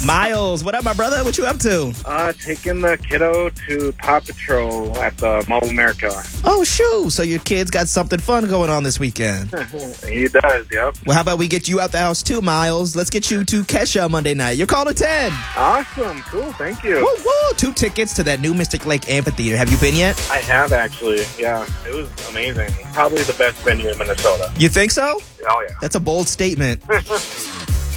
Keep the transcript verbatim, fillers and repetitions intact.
Miles, what up, my brother? What you up to? Uh, taking the kiddo to Paw Patrol at the Mall of America. Oh, shoot. So your kid's got something fun going on this weekend. He does, yep. Well, how about we get you out the house too, Miles? Let's get you to Kesha Monday night. You're called a ten. Awesome. Cool. Thank you. Woo, woo. Two tickets to that new Mystic Lake Amphitheater. Have you been yet? I have, actually. Yeah. It was amazing. Probably the best venue in Minnesota. You think so? Oh, yeah. That's a bold statement.